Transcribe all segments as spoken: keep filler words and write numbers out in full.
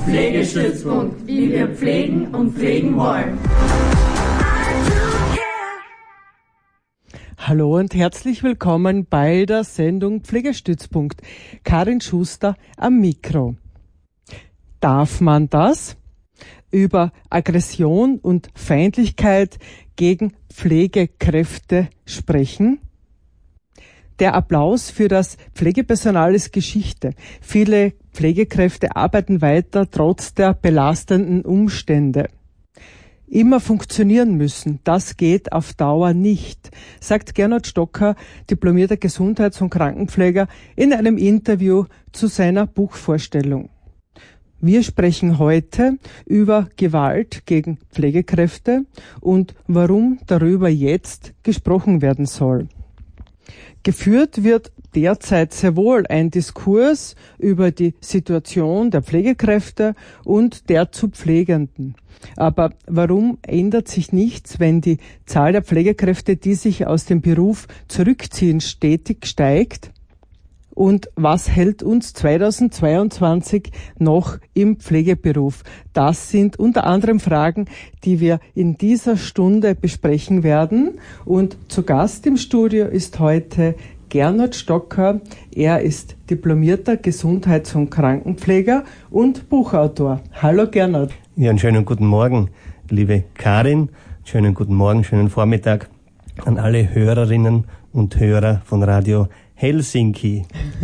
Pflegestützpunkt, wie wir pflegen und pflegen wollen. Hallo und herzlich willkommen bei der Sendung Pflegestützpunkt. Karin Schuster am Mikro. Darf man das? Über Aggression und Feindlichkeit gegen Pflegekräfte sprechen? Der Applaus für das Pflegepersonal ist Geschichte. Viele Pflegekräfte arbeiten weiter trotz der belastenden Umstände. Immer funktionieren müssen, das geht auf Dauer nicht, sagt Gernot Stocker, diplomierter Gesundheits- und Krankenpfleger, in einem Interview zu seiner Buchvorstellung. Wir sprechen heute über Gewalt gegen Pflegekräfte und warum darüber jetzt gesprochen werden soll. Geführt wird derzeit sehr wohl ein Diskurs über die Situation der Pflegekräfte und der zu Pflegenden. Aber warum ändert sich nichts, wenn die Zahl der Pflegekräfte, die sich aus dem Beruf zurückziehen, stetig steigt? Und was hält uns zweitausendzweiundzwanzig noch im Pflegeberuf? Das sind unter anderem Fragen, die wir in dieser Stunde besprechen werden. Und zu Gast im Studio ist heute Gernot Stocker. Er ist diplomierter Gesundheits- und Krankenpfleger und Buchautor. Hallo Gernot. Ja, einen schönen guten Morgen, liebe Karin. Schönen guten Morgen, schönen Vormittag an alle Hörerinnen und Hörer von Radio Helsinki.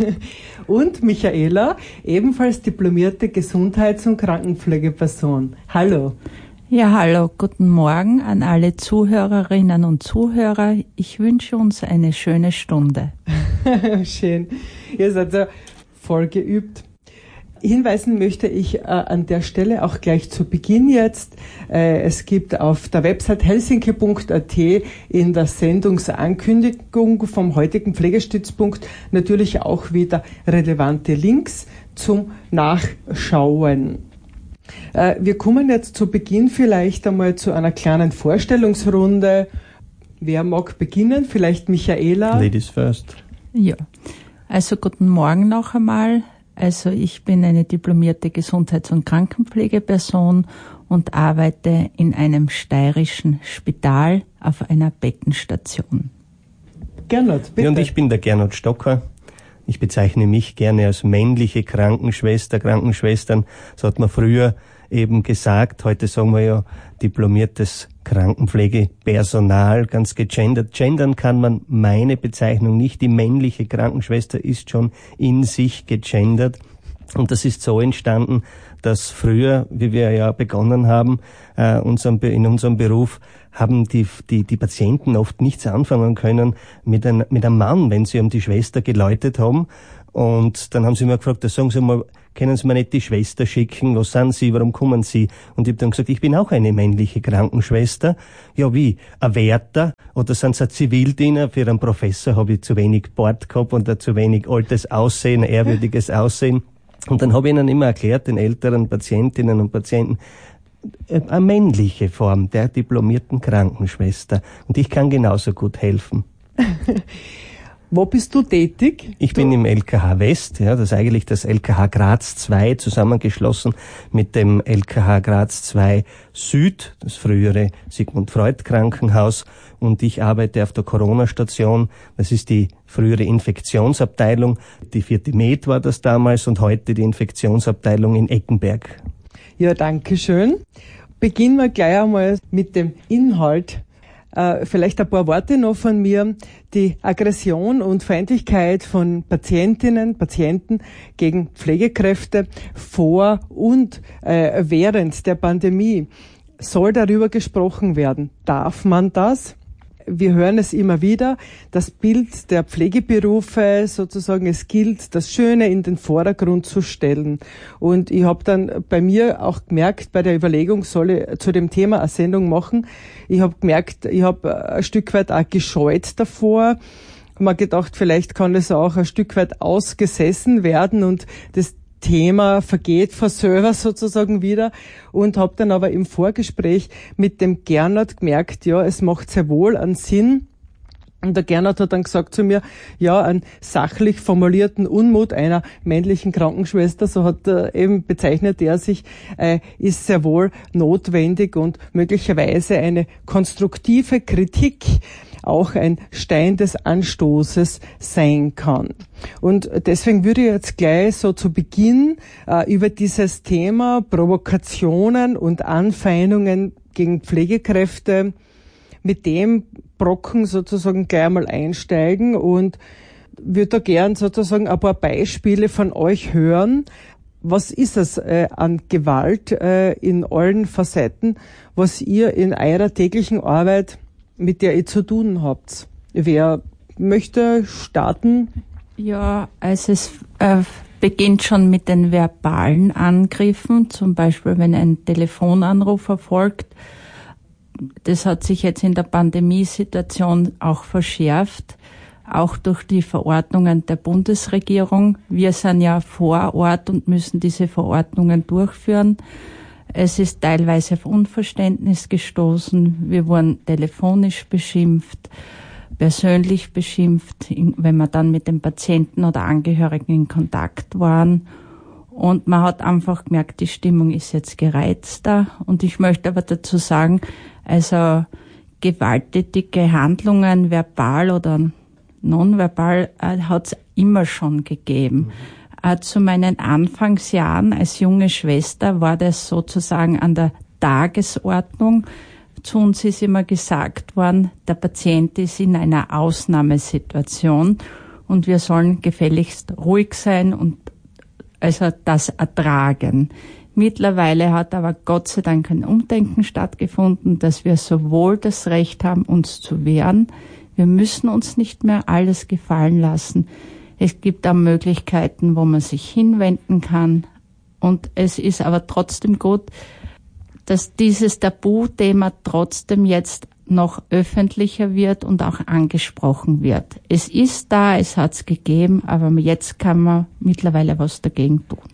Und Michaela, ebenfalls diplomierte Gesundheits- und Krankenpflegeperson. Hallo. Ja, hallo, guten Morgen an alle Zuhörerinnen und Zuhörer. Ich wünsche uns eine schöne Stunde. Schön. Ihr seid ja voll geübt. Hinweisen möchte ich äh, an der Stelle auch gleich zu Beginn jetzt. Äh, es gibt auf der Website helsinki punkt a t in der Sendungsankündigung vom heutigen Pflegestützpunkt natürlich auch wieder relevante Links zum Nachschauen. Äh, wir kommen jetzt zu Beginn vielleicht einmal zu einer kleinen Vorstellungsrunde. Wer mag beginnen? Vielleicht Michaela? Ladies first. Ja, also guten Morgen noch einmal. Also ich bin eine diplomierte Gesundheits- und Krankenpflegeperson und arbeite in einem steirischen Spital auf einer Bettenstation. Gernot, bitte. Ja, und ich bin der Gernot Stocker. Ich bezeichne mich gerne als männliche Krankenschwester, Krankenschwestern. So hat man früher eben gesagt. Heute sagen wir ja diplomiertes Krankenpflegepersonal, ganz gegendert. Gendern kann man meine Bezeichnung nicht. Die männliche Krankenschwester ist schon in sich gegendert. Und das ist so entstanden, dass früher, wie wir ja begonnen haben, äh, unserem, in unserem Beruf, haben die, die, die Patienten oft nichts anfangen können mit, ein, mit einem Mann, wenn sie um die Schwester geläutet haben. Und dann haben sie mir gefragt, da sagen Sie mal, können Sie mir nicht die Schwester schicken? Was sind Sie? Warum kommen Sie? Und ich habe dann gesagt, ich bin auch eine männliche Krankenschwester. Ja, wie? Ein Wärter? Oder sind Sie ein Zivildiener? Für einen Professor habe ich zu wenig Bart gehabt und ein zu wenig altes Aussehen, ehrwürdiges Aussehen. Und dann habe ich ihnen immer erklärt, den älteren Patientinnen und Patienten, eine männliche Form der diplomierten Krankenschwester. Und ich kann genauso gut helfen. Wo bist du tätig? Ich du? bin im L K H West, ja, das ist eigentlich das L K H Graz zwei, zusammengeschlossen mit dem L K H Graz zwei Süd, das frühere Sigmund Freud Krankenhaus. Und ich arbeite auf der Corona-Station. Das ist die frühere Infektionsabteilung. Die vierte Med war das damals und heute die Infektionsabteilung in Eckenberg. Ja, danke schön. Beginnen wir gleich einmal mit dem Inhalt. Äh, vielleicht ein paar Worte noch von mir. Die Aggression und Feindlichkeit von Patientinnen, Patienten gegen Pflegekräfte vor und äh, während der Pandemie. Soll darüber gesprochen werden? Darf man das? Wir hören es immer wieder, das Bild der Pflegeberufe sozusagen, es gilt, das Schöne in den Vordergrund zu stellen. Und ich habe dann bei mir auch gemerkt, bei der Überlegung, soll ich zu dem Thema eine Sendung machen, ich habe gemerkt, ich habe ein Stück weit auch gescheut davor, habe mir gedacht, vielleicht kann es auch ein Stück weit ausgesessen werden und das Thema vergeht vor selber sozusagen wieder und habe dann aber im Vorgespräch mit dem Gernot gemerkt, ja, es macht sehr wohl einen Sinn, Und der Gernot hat dann gesagt zu mir, ja, einen sachlich formulierten Unmut einer männlichen Krankenschwester, so hat er eben bezeichnet er sich, äh, ist sehr wohl notwendig und möglicherweise eine konstruktive Kritik auch ein Stein des Anstoßes sein kann. Und deswegen würde ich jetzt gleich so zu Beginn äh, über dieses Thema Provokationen und Anfeindungen gegen Pflegekräfte mit dem Brocken sozusagen gleich einmal einsteigen und würde da gern sozusagen ein paar Beispiele von euch hören. Was ist es äh, an Gewalt äh, in allen Facetten, was ihr in eurer täglichen Arbeit, mit der ihr zu tun habt? Wer möchte starten? Ja, also es äh, beginnt schon mit den verbalen Angriffen, zum Beispiel wenn ein Telefonanruf erfolgt. Das hat sich jetzt in der Pandemiesituation auch verschärft, auch durch die Verordnungen der Bundesregierung. Wir sind ja vor Ort und müssen diese Verordnungen durchführen. Es ist teilweise auf Unverständnis gestoßen. Wir wurden telefonisch beschimpft, persönlich beschimpft, wenn wir dann mit den Patienten oder Angehörigen in Kontakt waren. Und man hat einfach gemerkt, die Stimmung ist jetzt gereizter. Und ich möchte aber dazu sagen, also gewalttätige Handlungen, verbal oder nonverbal, äh, hat es immer schon gegeben. Mhm. Äh, zu meinen Anfangsjahren als junge Schwester war das sozusagen an der Tagesordnung. Zu uns ist immer gesagt worden, der Patient ist in einer Ausnahmesituation und wir sollen gefälligst ruhig sein und also das ertragen. Mittlerweile hat aber Gott sei Dank ein Umdenken stattgefunden, dass wir sowohl das Recht haben, uns zu wehren. Wir müssen uns nicht mehr alles gefallen lassen. Es gibt auch Möglichkeiten, wo man sich hinwenden kann. Und es ist aber trotzdem gut, dass dieses Tabuthema trotzdem jetzt noch öffentlicher wird und auch angesprochen wird. Es ist da, es hat es gegeben, aber jetzt kann man mittlerweile was dagegen tun.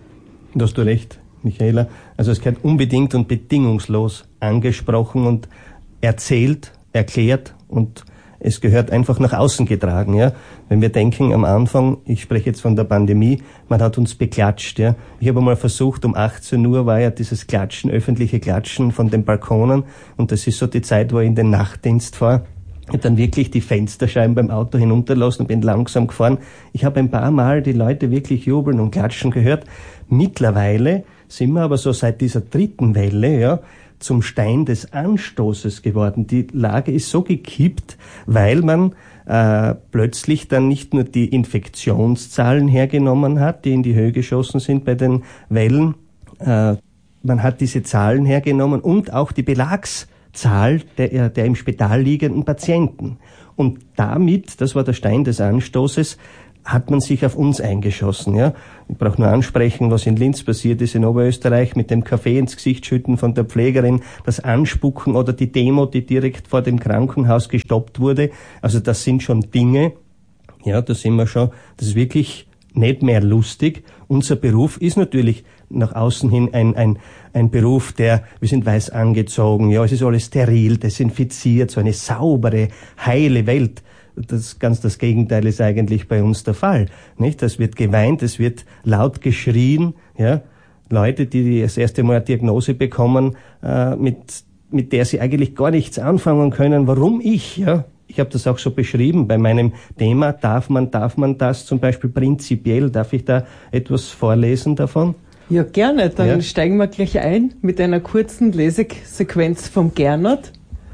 Da hast du recht, Michaela. Also es gehört unbedingt und bedingungslos angesprochen und erzählt, erklärt und es gehört einfach nach außen getragen, ja. Wenn wir denken am Anfang, ich spreche jetzt von der Pandemie, man hat uns beklatscht, ja. Ich habe einmal versucht, um achtzehn Uhr war ja dieses Klatschen, öffentliche Klatschen von den Balkonen und das ist so die Zeit, wo ich in den Nachtdienst fahre. Ich habe dann wirklich die Fensterscheiben beim Auto hinunterlassen und bin langsam gefahren. Ich habe ein paar Mal die Leute wirklich jubeln und klatschen gehört. Mittlerweile sind wir aber so seit dieser dritten Welle, ja, zum Stein des Anstoßes geworden. Die Lage ist so gekippt, weil man äh, plötzlich dann nicht nur die Infektionszahlen hergenommen hat, die in die Höhe geschossen sind bei den Wellen, äh, man hat diese Zahlen hergenommen und auch die Belagszahl der, der im Spital liegenden Patienten. Und damit, das war der Stein des Anstoßes, hat man sich auf uns eingeschossen, ja. Ich brauche nur ansprechen, was in Linz passiert ist, in Oberösterreich, mit dem Kaffee ins Gesicht schütten von der Pflegerin, das Anspucken oder die Demo, die direkt vor dem Krankenhaus gestoppt wurde. Also das sind schon Dinge, ja, da sind wir schon, das ist wirklich nicht mehr lustig. Unser Beruf ist natürlich nach außen hin ein, ein, ein Beruf, der, wir sind weiß angezogen, ja, es ist alles steril, desinfiziert, so eine saubere, heile Welt. Das ganz das Gegenteil ist eigentlich bei uns der Fall, nicht? Es wird geweint, es wird laut geschrien, ja. Leute, die das erste Mal eine Diagnose bekommen, äh, mit mit der sie eigentlich gar nichts anfangen können. Warum ich, ja? Ich habe das auch so beschrieben bei meinem Thema. Darf man, darf man das zum Beispiel prinzipiell? Darf ich da etwas vorlesen davon? Ja, gerne. Dann ja. steigen wir gleich ein mit einer kurzen Lesesequenz vom Gernot.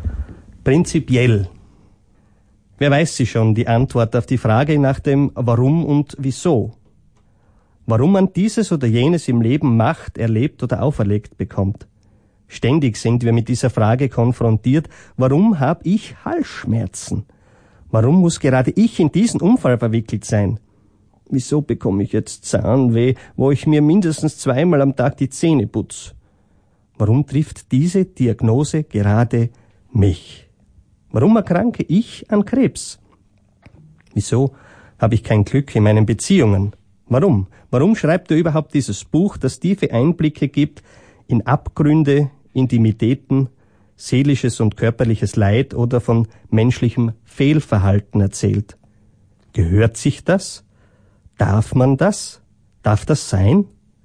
Prinzipiell. Wer weiß sie schon, die Antwort auf die Frage nach dem Warum und Wieso? Warum man dieses oder jenes im Leben macht, erlebt oder auferlegt bekommt. Ständig sind wir mit dieser Frage konfrontiert, warum habe ich Halsschmerzen? Warum muss gerade ich in diesen Unfall verwickelt sein? Wieso bekomme ich jetzt Zahnweh, wo ich mir mindestens zweimal am Tag die Zähne putze? Warum trifft diese Diagnose gerade mich? Warum erkranke ich an Krebs? Wieso habe ich kein Glück in meinen Beziehungen? Warum? Warum schreibt er überhaupt dieses Buch, das tiefe Einblicke gibt in Abgründe, Intimitäten, seelisches und körperliches Leid oder von menschlichem Fehlverhalten erzählt. Gehört sich das? Darf man das? Darf das sein?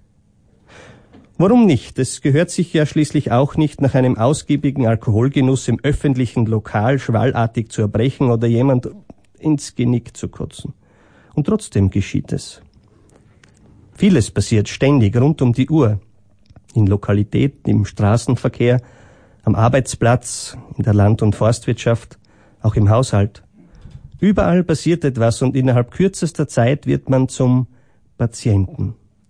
Warum nicht? Es gehört sich ja schließlich auch nicht, nach einem ausgiebigen Alkoholgenuss im öffentlichen Lokal schwallartig zu erbrechen oder jemand ins Genick zu kotzen. Und trotzdem geschieht es. Vieles passiert ständig, rund um die Uhr. In Lokalitäten, im Straßenverkehr, am Arbeitsplatz, in der Land- und Forstwirtschaft, auch im Haushalt. Überall passiert etwas und innerhalb kürzester Zeit wird man zum Patienten.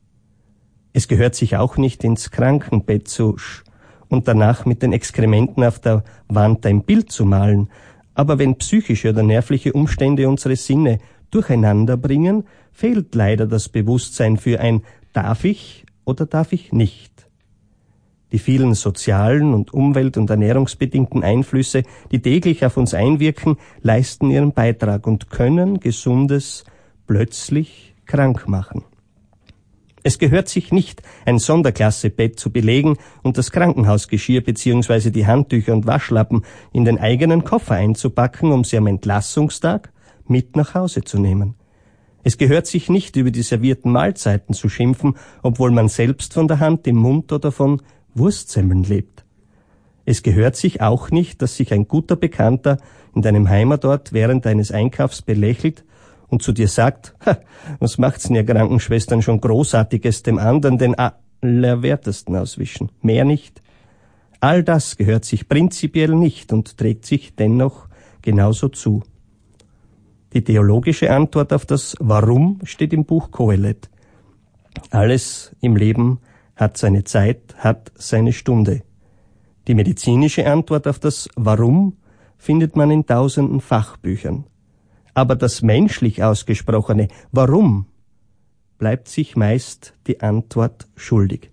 Es gehört sich auch nicht, ins Krankenbett zu sch- und danach mit den Exkrementen auf der Wand ein Bild zu malen. Aber wenn psychische oder nervliche Umstände unsere Sinne durcheinander bringen, fehlt leider das Bewusstsein für ein darf ich oder darf ich nicht. Die vielen sozialen und umwelt- und ernährungsbedingten Einflüsse, die täglich auf uns einwirken, leisten ihren Beitrag und können Gesundes plötzlich krank machen. Es gehört sich nicht, ein Sonderklassebett zu belegen und das Krankenhausgeschirr bzw. die Handtücher und Waschlappen in den eigenen Koffer einzupacken, um sie am Entlassungstag mit nach Hause zu nehmen. Es gehört sich nicht, über die servierten Mahlzeiten zu schimpfen, obwohl man selbst von der Hand im Mund oder von Wurstsemmeln lebt. Es gehört sich auch nicht, dass sich ein guter Bekannter in deinem Heimatort während deines Einkaufs belächelt und zu dir sagt, ha, was macht's denn ihr Krankenschwestern schon Großartiges, dem anderen den Allerwertesten auswischen? Mehr nicht. All das gehört sich prinzipiell nicht und trägt sich dennoch genauso zu. Die theologische Antwort auf das Warum steht im Buch Kohelet. Alles im Leben hat seine Zeit, hat seine Stunde. Die medizinische Antwort auf das Warum findet man in tausenden Fachbüchern. Aber das menschlich ausgesprochene Warum bleibt sich meist die Antwort schuldig.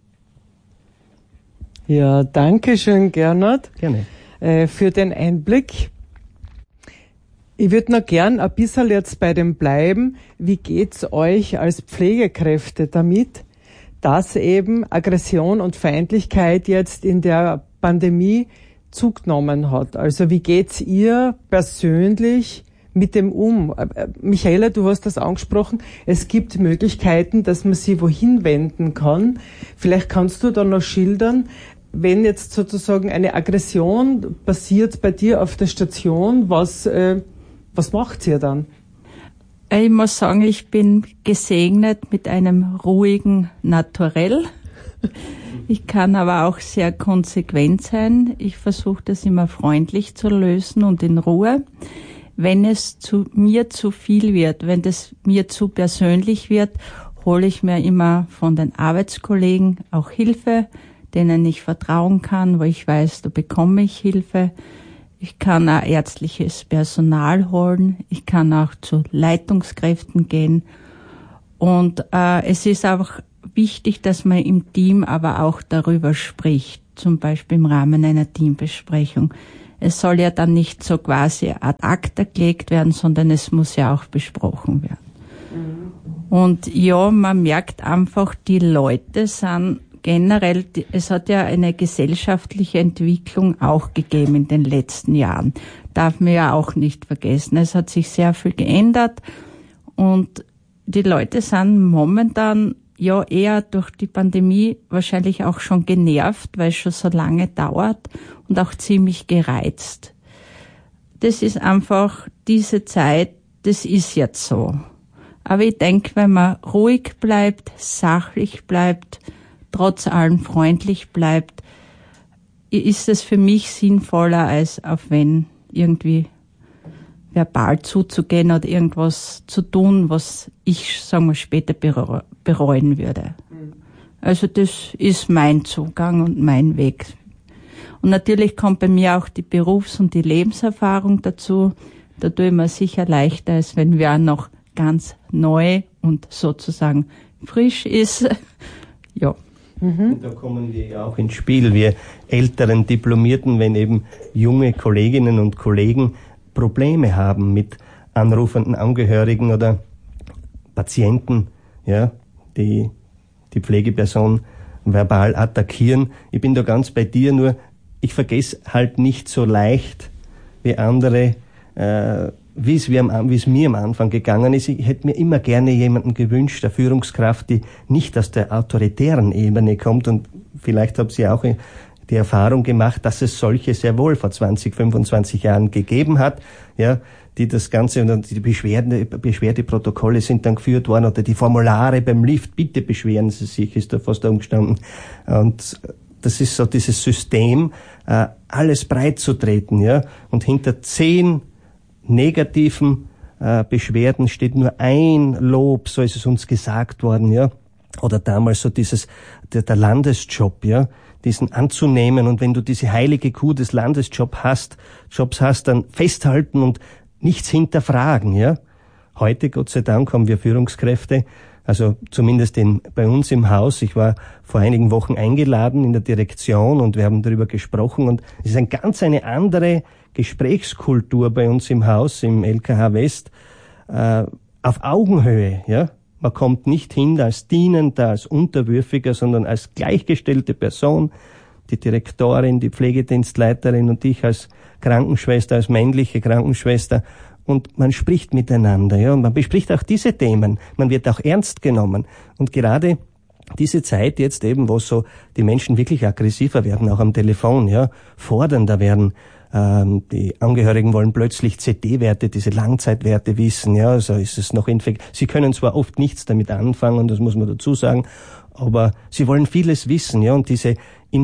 Ja, danke schön, Gernot, Gerne. äh, für den Einblick. Ich würde noch gern ein bisschen jetzt bei dem bleiben. Wie geht's euch als Pflegekräfte damit, dass eben Aggression und Feindlichkeit jetzt in der Pandemie zugenommen hat? Also wie geht's ihr persönlich mit dem um? Michaela, du hast das angesprochen. Es gibt Möglichkeiten, dass man sie wohin wenden kann. Vielleicht kannst du da noch schildern, wenn jetzt sozusagen eine Aggression passiert bei dir auf der Station, was, äh, was macht ihr dann? Ich muss sagen, ich bin gesegnet mit einem ruhigen Naturell. Ich kann aber auch sehr konsequent sein. Ich versuche das immer freundlich zu lösen und in Ruhe. Wenn es zu mir zu viel wird, wenn das mir zu persönlich wird, hole ich mir immer von den Arbeitskollegen auch Hilfe, denen ich vertrauen kann, wo ich weiß, da bekomme ich Hilfe. Ich kann auch ärztliches Personal holen. Ich kann auch zu Leitungskräften gehen. Und äh, es ist auch wichtig, dass man im Team aber auch darüber spricht, zum Beispiel im Rahmen einer Teambesprechung. Es soll ja dann nicht so quasi ad acta gelegt werden, sondern es muss ja auch besprochen werden. Mhm. Und ja, man merkt einfach, die Leute sind generell, es hat ja eine gesellschaftliche Entwicklung auch gegeben in den letzten Jahren. Darf man ja auch nicht vergessen. Es hat sich sehr viel geändert und die Leute sind momentan ja eher durch die Pandemie wahrscheinlich auch schon genervt, weil es schon so lange dauert und auch ziemlich gereizt. Das ist einfach diese Zeit, das ist jetzt so. Aber ich denke, wenn man ruhig bleibt, sachlich bleibt, trotz allem freundlich bleibt, ist es für mich sinnvoller, als auf wenn irgendwie verbal zuzugehen oder irgendwas zu tun, was ich, sagen wir, später bereuen würde. Also das ist mein Zugang und mein Weg. Und natürlich kommt bei mir auch die Berufs- und die Lebenserfahrung dazu. Da tue ich mir sicher leichter, als wenn wer noch ganz neu und sozusagen frisch ist. Ja. Mhm. Und da kommen wir ja auch ins Spiel, wir älteren Diplomierten, wenn eben junge Kolleginnen und Kollegen Probleme haben mit anrufenden Angehörigen oder Patienten, ja, die die Pflegeperson verbal attackieren. Ich bin da ganz bei dir, nur ich vergesse halt nicht so leicht wie andere, äh, wie es mir am Anfang gegangen ist. Ich hätte mir immer gerne jemanden gewünscht, eine Führungskraft, die nicht aus der autoritären Ebene kommt. Und vielleicht haben Sie auch die Erfahrung gemacht, dass es solche sehr wohl vor zwanzig, fünfundzwanzig Jahren gegeben hat, ja, die das Ganze, und die Beschwerde, Beschwerdeprotokolle sind dann geführt worden, oder die Formulare beim Lift, bitte beschweren Sie sich, ist da fast umgestanden. Und das ist so dieses System, alles breit zu treten, ja, und hinter zehn negativen äh, Beschwerden steht nur ein Lob, so ist es uns gesagt worden, ja. Oder damals so dieses, der, der Landesjob, ja, diesen anzunehmen, und wenn du diese heilige Kuh des Landesjobs hast, Jobs hast, dann festhalten und nichts hinterfragen, ja. Heute, Gott sei Dank, haben wir Führungskräfte, also zumindest in, bei uns im Haus. Ich war vor einigen Wochen eingeladen in der Direktion und wir haben darüber gesprochen, und es ist ein ganz eine andere Gesprächskultur bei uns im Haus, im L K H West, äh, auf Augenhöhe, ja. Man kommt nicht hin als Dienender, als Unterwürfiger, sondern als gleichgestellte Person. Die Direktorin, die Pflegedienstleiterin und ich als Krankenschwester, als männliche Krankenschwester. Und man spricht miteinander, ja. Und man bespricht auch diese Themen. Man wird auch ernst genommen. Und gerade diese Zeit jetzt eben, wo so die Menschen wirklich aggressiver werden, auch am Telefon, ja, fordernder werden. Die Angehörigen wollen plötzlich C T-Werte, diese Langzeitwerte wissen, ja, also ist es noch infekt. Sie können zwar oft nichts damit anfangen, das muss man dazu sagen, aber sie wollen vieles wissen, ja, und diese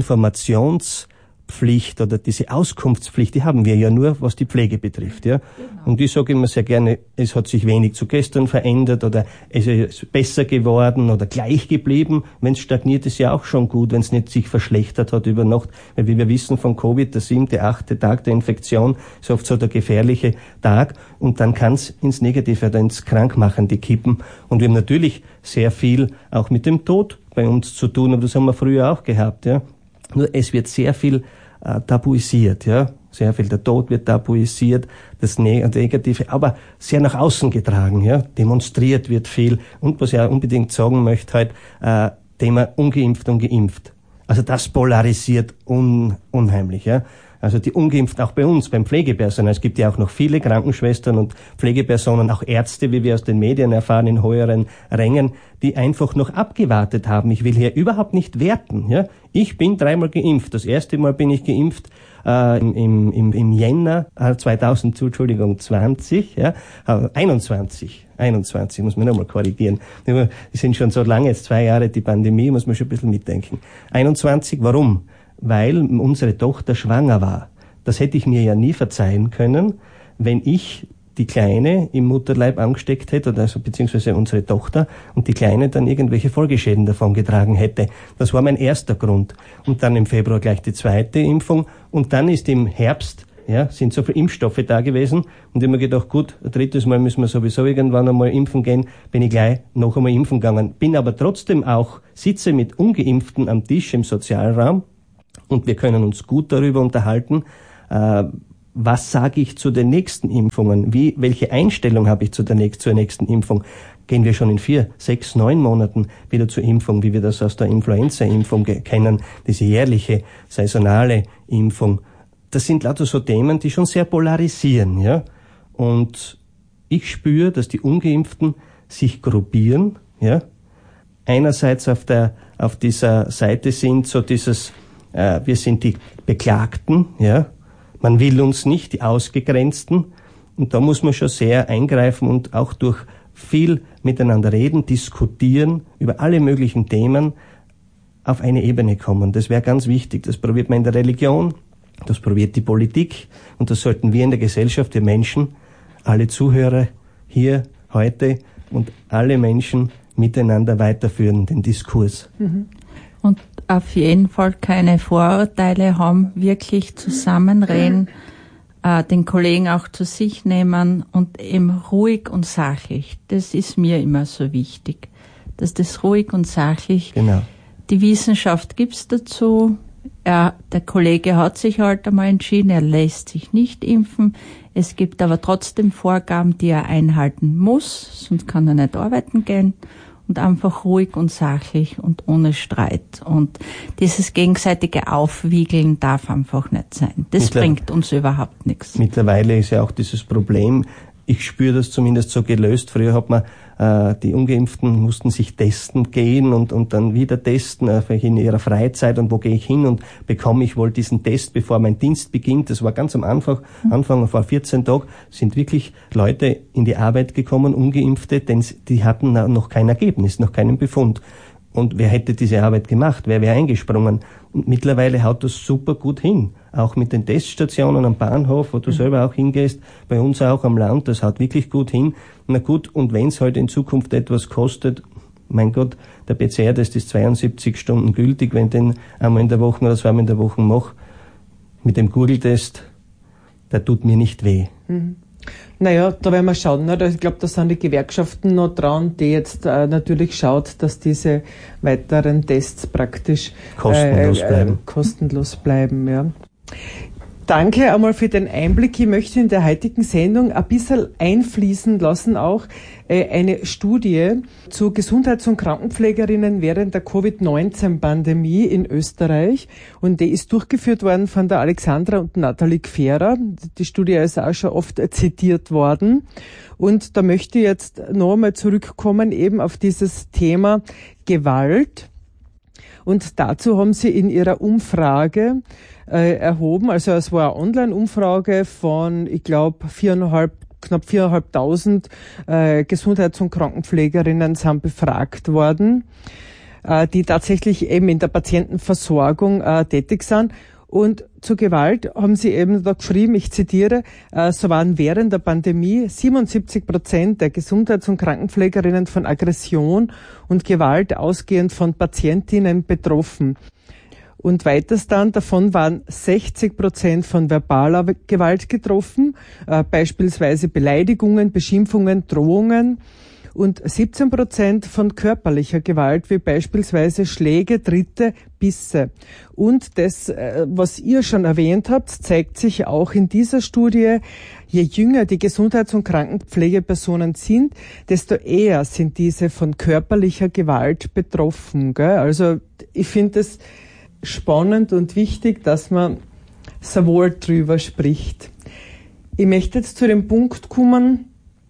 Informationspflicht oder diese Auskunftspflicht, die haben wir ja nur, was die Pflege betrifft, ja. Genau. Und ich sage immer sehr gerne, es hat sich wenig zu gestern verändert oder es ist besser geworden oder gleich geblieben. Wenn es stagniert, ist ja auch schon gut, wenn es nicht sich verschlechtert hat über Nacht. Weil wie wir wissen von Covid, der siebte, achte Tag der Infektion ist oft so der gefährliche Tag, und dann kann es ins Negative oder ins Krankmachende kippen. Und wir haben natürlich sehr viel auch mit dem Tod bei uns zu tun, aber das haben wir früher auch gehabt, ja. Nur es wird sehr viel äh, tabuisiert, ja. Sehr viel, der Tod wird tabuisiert, das Negative, aber sehr nach außen getragen, ja. Demonstriert wird viel. Und was ich auch unbedingt sagen möchte, halt, äh, Thema ungeimpft und geimpft. Also das polarisiert un, unheimlich, ja. Also die Ungeimpften auch bei uns, beim Pflegepersonal. Es gibt ja auch noch viele Krankenschwestern und Pflegepersonen, auch Ärzte, wie wir aus den Medien erfahren, in höheren Rängen, die einfach noch abgewartet haben. Ich will hier überhaupt nicht werten, ja. Ich bin dreimal geimpft. Das erste Mal bin ich geimpft äh, im, im, im Jänner äh, zweitausend, Entschuldigung, zwanzig, ja, äh, einundzwanzig. einundzwanzig, muss man nochmal korrigieren. Wir sind schon so lange, jetzt zwei Jahre die Pandemie, muss man schon ein bisschen mitdenken. einundzwanzig, warum? Weil unsere Tochter schwanger war. Das hätte ich mir ja nie verzeihen können, wenn ich die Kleine im Mutterleib angesteckt hätte, oder also beziehungsweise unsere Tochter, und die Kleine dann irgendwelche Folgeschäden davon getragen hätte. Das war mein erster Grund. Und dann im Februar gleich die zweite Impfung, und dann ist im Herbst, ja, sind so viele Impfstoffe da gewesen, und ich habe mir gedacht, gut, ein drittes Mal müssen wir sowieso irgendwann einmal impfen gehen, bin ich gleich noch einmal impfen gegangen. Bin aber trotzdem auch, sitze mit Ungeimpften am Tisch im Sozialraum, und wir können uns gut darüber unterhalten, äh, was sage ich zu den nächsten Impfungen, wie, welche Einstellung habe ich zu der nächsten, zur nächsten Impfung. Gehen wir schon in vier, sechs, neun Monaten wieder zur Impfung, wie wir das aus der Influenza-Impfung kennen, diese jährliche, saisonale Impfung. Das sind lauter so Themen, die schon sehr polarisieren, ja. Und ich spüre, dass die Ungeimpften sich gruppieren, ja. Einerseits auf der, auf dieser Seite sind so dieses, äh, wir sind die Beklagten, ja. Man will uns nicht, die Ausgegrenzten. Und da muss man schon sehr eingreifen und auch durch viel miteinander reden, diskutieren, über alle möglichen Themen auf eine Ebene kommen. Das wäre ganz wichtig. Das probiert man in der Religion, das probiert die Politik, und das sollten wir in der Gesellschaft, wir Menschen, alle Zuhörer hier heute und alle Menschen miteinander weiterführen, den Diskurs. Mhm. Und auf jeden Fall keine Vorurteile haben, wirklich zusammenreden, äh, den Kollegen auch zu sich nehmen und eben ruhig und sachlich. Das ist mir immer so wichtig, dass das ruhig und sachlich, genau. Die Wissenschaft gibt's dazu. Er, der Kollege hat sich halt einmal entschieden, er lässt sich nicht impfen. Es gibt aber trotzdem Vorgaben, die er einhalten muss, sonst kann er nicht arbeiten gehen. und einfach ruhig und sachlich und ohne Streit. Und dieses gegenseitige Aufwiegeln darf einfach nicht sein. Das Mittler- bringt uns überhaupt nichts. Mittlerweile ist ja auch dieses Problem, ich spüre das zumindest so gelöst. Früher hat man, äh, die Ungeimpften mussten sich testen gehen und, und dann wieder testen, äh, vielleicht in ihrer Freizeit und wo gehe ich hin und bekomme ich wohl diesen Test, bevor mein Dienst beginnt. Das war ganz am Anfang, Anfang vor vierzehn Tagen, sind wirklich Leute in die Arbeit gekommen, Ungeimpfte, denn die hatten noch kein Ergebnis, noch keinen Befund. Und wer hätte diese Arbeit gemacht? Wer wäre eingesprungen? Und mittlerweile haut das super gut hin. Auch mit den Teststationen am Bahnhof, wo du mhm. selber auch hingehst, bei uns auch am Land, das haut wirklich gut hin. Na gut, und wenn es heute halt in Zukunft etwas kostet, mein Gott, der P C R-Test ist zweiundsiebzig Stunden gültig, wenn ich den einmal in der Woche oder zweimal in der Woche mache, mit dem Google-Test, der tut mir nicht weh. Mhm. Naja, da werden wir schauen. Ne? Ich glaube, da sind die Gewerkschaften noch dran, die jetzt äh, natürlich schaut, dass diese weiteren Tests praktisch kostenlos äh, äh, bleiben. Kostenlos bleiben, ja. Danke einmal für den Einblick. Ich möchte in der heutigen Sendung ein bisschen einfließen lassen auch äh, eine Studie zu Gesundheits- und Krankenpflegerinnen während der Covid neunzehn Pandemie in Österreich. Und die ist durchgeführt worden von der Alexandra und Nathalie Gfährer. Die Studie ist auch schon oft zitiert worden. Und da möchte ich jetzt noch einmal zurückkommen eben auf dieses Thema Gewalt. Und dazu haben sie in ihrer Umfrage äh, erhoben, also es war eine Online-Umfrage von, ich glaube, viereinhalb, knapp viereinhalbtausend äh, Gesundheits- und Krankenpflegerinnen sind befragt worden, äh, die tatsächlich eben in der Patientenversorgung äh, tätig sind. Und zur Gewalt haben sie eben da geschrieben, ich zitiere, äh, so waren während der Pandemie siebenundsiebzig Prozent der Gesundheits- und Krankenpflegerinnen von Aggression und Gewalt ausgehend von Patientinnen betroffen. Und weiters dann, davon waren sechzig Prozent von verbaler Gewalt getroffen, äh, beispielsweise Beleidigungen, Beschimpfungen, Drohungen. Und siebzehn Prozent von körperlicher Gewalt, wie beispielsweise Schläge, Tritte, Bisse. Und das, was ihr schon erwähnt habt, zeigt sich auch in dieser Studie, je jünger die Gesundheits- und Krankenpflegepersonen sind, desto eher sind diese von körperlicher Gewalt betroffen. Gell? Also ich finde es spannend und wichtig, dass man sehr wohl drüber spricht. Ich möchte jetzt zu dem Punkt kommen,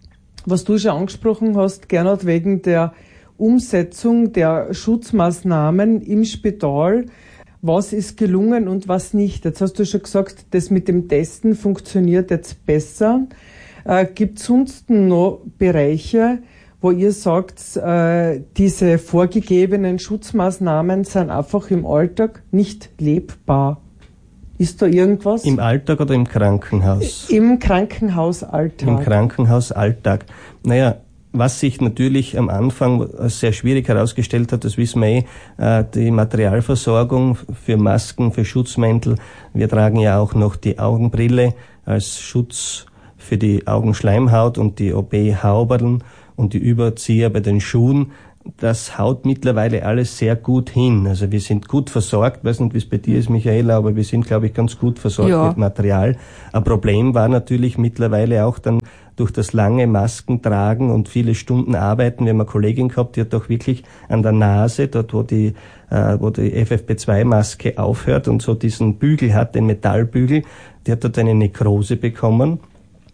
was du schon angesprochen hast, Gernot, wegen der Umsetzung der Schutzmaßnahmen im Spital. Was ist gelungen und was nicht? Jetzt hast du schon gesagt, das mit dem Testen funktioniert jetzt besser. Äh, gibt es sonst noch Bereiche, wo ihr sagt, äh, diese vorgegebenen Schutzmaßnahmen sind einfach im Alltag nicht lebbar? Ist da irgendwas? Im Alltag oder im Krankenhaus? Im Krankenhausalltag. Im Krankenhausalltag. Naja, was sich natürlich am Anfang als sehr schwierig herausgestellt hat, das wissen wir eh, die Materialversorgung für Masken, für Schutzmäntel. Wir tragen ja auch noch die Augenbrille als Schutz für die Augenschleimhaut und die O B-Hauberln und die Überzieher bei den Schuhen. Das haut mittlerweile alles sehr gut hin. Also wir sind gut versorgt. Ich weiß nicht, wie es bei dir ist, Michaela, aber wir sind, glaube ich, ganz gut versorgt ja. mit Material. Ein Problem war natürlich mittlerweile auch dann durch das lange Masken tragen und viele Stunden arbeiten. Wir haben eine Kollegin gehabt, die hat doch wirklich an der Nase, dort wo die, äh, wo die F F P zwei Maske aufhört und so diesen Bügel hat, den Metallbügel, die hat dort eine Nekrose bekommen.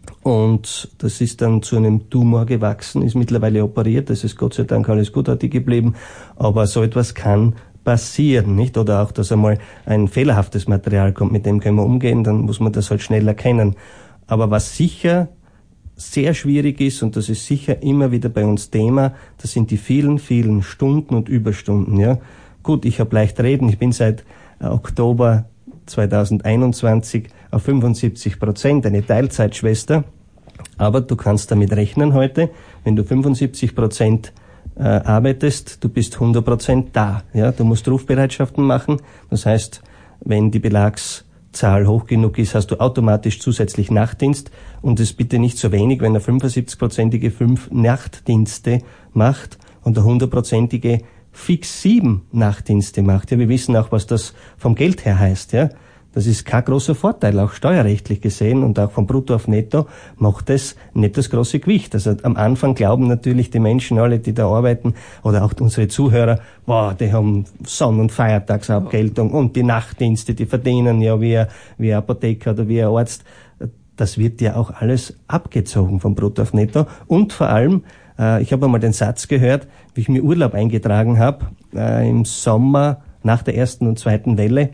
Und das ist dann zu einem Tumor gewachsen, ist mittlerweile operiert, das ist Gott sei Dank alles gutartig geblieben, aber so etwas kann passieren, nicht? Oder auch, dass einmal ein fehlerhaftes Material kommt, mit dem können wir umgehen, dann muss man das halt schnell erkennen. Aber was sicher sehr schwierig ist, und das ist sicher immer wieder bei uns Thema, das sind die vielen, vielen Stunden und Überstunden, ja. Gut, ich habe leicht reden, ich bin seit Oktober zweitausendeinundzwanzig auf fünfundsiebzig Prozent, eine Teilzeitschwester. Aber du kannst damit rechnen heute, wenn du fünfundsiebzig Prozent äh, arbeitest, du bist hundert Prozent da. Ja? Du musst Rufbereitschaften machen. Das heißt, wenn die Belagszahl hoch genug ist, hast du automatisch zusätzlich Nachtdienst. Und es bitte nicht so wenig, wenn er fünfundsiebzig-prozentige fünf Nachtdienste macht und der hundertprozentige fix sieben Nachtdienste macht. Ja, wir wissen auch, was das vom Geld her heißt. Ja, Das ist kein großer Vorteil, auch steuerrechtlich gesehen und auch von Brutto auf Netto macht es nicht das große Gewicht. Also am Anfang glauben natürlich die Menschen alle, die da arbeiten oder auch unsere Zuhörer, boah, die haben Sonn- und Feiertagsabgeltung und die Nachtdienste, die verdienen ja wie ein, wie ein Apotheker oder wie ein Arzt. Das wird ja auch alles abgezogen von Brutto auf Netto und vor allem, äh, ich habe einmal den Satz gehört, wie ich mir Urlaub eingetragen habe, äh, im Sommer nach der ersten und zweiten Welle,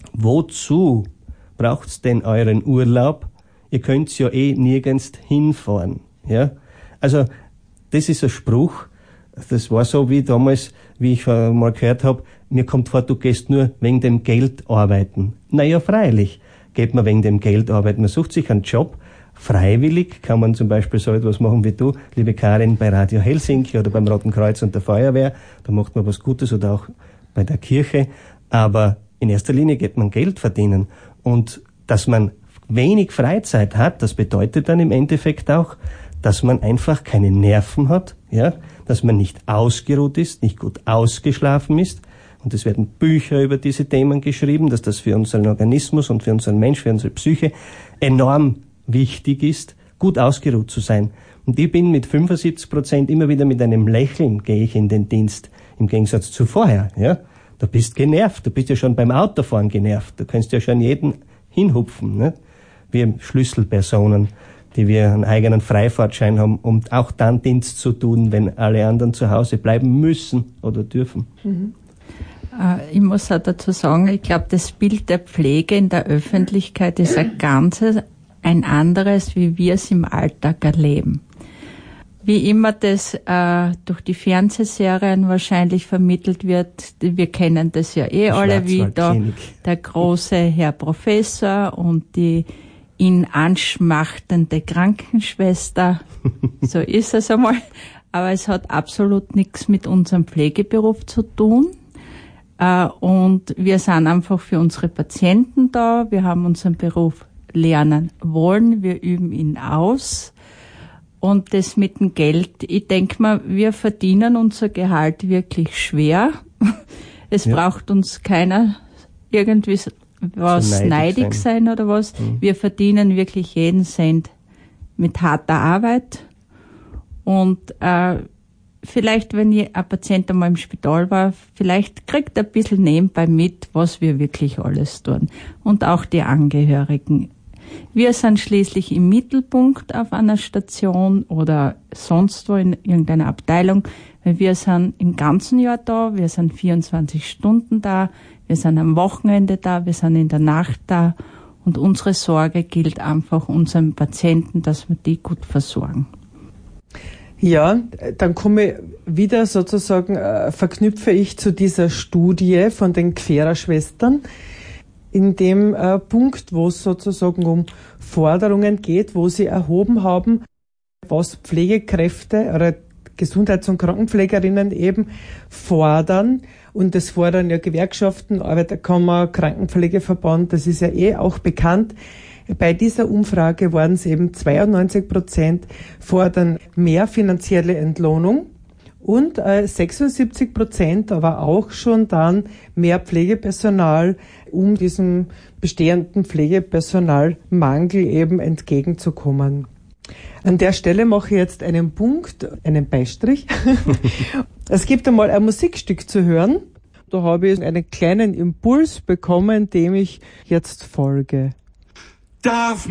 wozu braucht's denn euren Urlaub? Ihr könnt's ja eh nirgends hinfahren, ja? Also, das ist ein Spruch, das war so wie damals, wie ich mal gehört habe, mir kommt vor, du gehst nur wegen dem Geld arbeiten. Naja, freilich geht man wegen dem Geld arbeiten. Man sucht sich einen Job. Freiwillig kann man zum Beispiel so etwas machen wie du, liebe Karin, bei Radio Helsinki oder beim Roten Kreuz und der Feuerwehr. Da macht man was Gutes oder auch bei der Kirche. Aber in erster Linie geht man Geld verdienen. Und dass man wenig Freizeit hat, das bedeutet dann im Endeffekt auch, dass man einfach keine Nerven hat, ja, dass man nicht ausgeruht ist, nicht gut ausgeschlafen ist. Und es werden Bücher über diese Themen geschrieben, dass das für unseren Organismus und für unseren Mensch, für unsere Psyche enorm wichtig ist, gut ausgeruht zu sein. Und ich bin mit fünfundsiebzig Prozent immer wieder mit einem Lächeln gehe ich in den Dienst, im Gegensatz zu vorher, ja. Du bist genervt, du bist ja schon beim Autofahren genervt, du kannst ja schon jeden hinhupfen, ne? Wir Schlüsselpersonen, die wir einen eigenen Freifahrtschein haben, um auch dann Dienst zu tun, wenn alle anderen zu Hause bleiben müssen oder dürfen. Mhm. Äh, ich muss auch dazu sagen, ich glaube, das Bild der Pflege in der Öffentlichkeit ist ein ganzes, ein anderes, wie wir es im Alltag erleben. Wie immer das äh, durch die Fernsehserien wahrscheinlich vermittelt wird, wir kennen das ja eh alle, wie da der große Herr Professor und die ihn anschmachtende Krankenschwester, so ist es einmal. Aber es hat absolut nichts mit unserem Pflegeberuf zu tun. Äh, und wir sind einfach für unsere Patienten da. Wir haben unseren Beruf lernen wollen, wir üben ihn aus. Und das mit dem Geld, ich denke mal, wir verdienen unser Gehalt wirklich schwer. Es ja. braucht uns keiner irgendwie was neidig, neidig sein. sein oder was. Mhm. Wir verdienen wirklich jeden Cent mit harter Arbeit. Und äh, vielleicht, wenn ein Patient einmal im Spital war, vielleicht kriegt er ein bisschen nebenbei mit, was wir wirklich alles tun. Und auch die Angehörigen. Wir sind schließlich im Mittelpunkt auf einer Station oder sonst wo in irgendeiner Abteilung, weil wir sind im ganzen Jahr da, wir sind vierundzwanzig Stunden da, wir sind am Wochenende da, wir sind in der Nacht da und unsere Sorge gilt einfach unseren Patienten, dass wir die gut versorgen. Ja, dann komme ich wieder sozusagen, äh, verknüpfe ich zu dieser Studie von den Querer-Schwestern, in dem äh, Punkt, wo es sozusagen um Forderungen geht, wo sie erhoben haben, was Pflegekräfte oder Gesundheits- und Krankenpflegerinnen eben fordern. Und das fordern ja Gewerkschaften, Arbeiterkammer, Krankenpflegeverband, das ist ja eh auch bekannt. Bei dieser Umfrage waren es eben zweiundneunzig Prozent fordern mehr finanzielle Entlohnung. Und äh, sechsundsiebzig Prozent aber auch schon dann mehr Pflegepersonal, um diesem bestehenden Pflegepersonalmangel eben entgegenzukommen. An der Stelle mache ich jetzt einen Punkt, einen Beistrich. Es gibt einmal ein Musikstück zu hören. Da habe ich einen kleinen Impuls bekommen, dem ich jetzt folge. Darf